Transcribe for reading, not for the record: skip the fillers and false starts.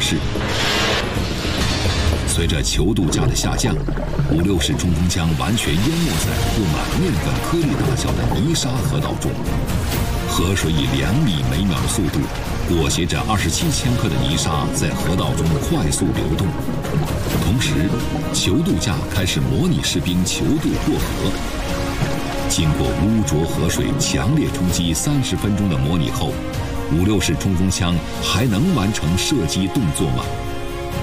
势。随着球度架的下降，5、6式冲锋枪完全淹没在布满面粉颗粒大小的泥沙河道中。河水以2米每秒的速度裹挟着27千克的泥沙在河道中快速流动，同时，球度架开始模拟士兵球度过河。经过污浊河水强烈冲击30分钟的模拟后，5、6式冲锋枪还能完成射击动作吗？